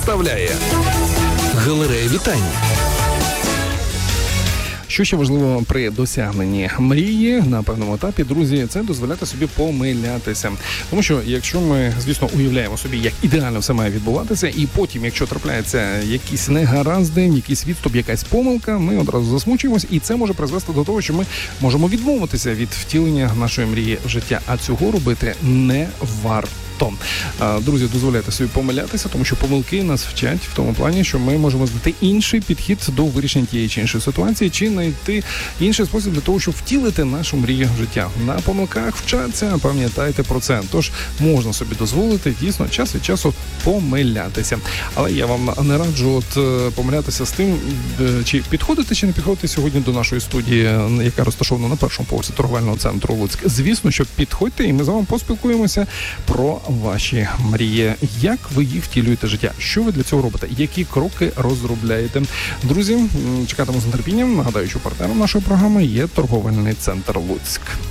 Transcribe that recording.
Вставляє галерея вітань. Що ще важливо при досягненні мрії на певному етапі, друзі, це дозволяти собі помилятися. Тому що якщо ми, звісно, уявляємо собі, як ідеально все має відбуватися, і потім, якщо трапляються якісь негаразди, якийсь відступ, якась помилка, ми одразу засмучуємось, і це може призвести до того, що ми можемо відмовитися від втілення нашої мрії в життя, а цього робити не варто. Друзі, дозволяйте собі помилятися, тому що помилки нас вчать в тому плані, що ми можемо знайти інший підхід до вирішення тієї чи іншої ситуації, чи знайти інший спосіб для того, щоб втілити нашу мрію в життя. На помилках вчаться, пам'ятайте про це. Тож можна собі дозволити дійсно час від часу помилятися. Але я вам не раджу помилятися з тим, чи підходите, чи не підходите сьогодні до нашої студії, яка розташована на першому поверсі торговельного центру Луцьк. Звісно, що підходьте, і ми з вами поспілкуємося про ваші мрії. Як ви їх втілюєте в життя? Що ви для цього робите? Які кроки розробляєте? Друзі, чекатиму з нетерпінням. Нагадаю, що партнером нашої програми є торговельний центр Луцьк.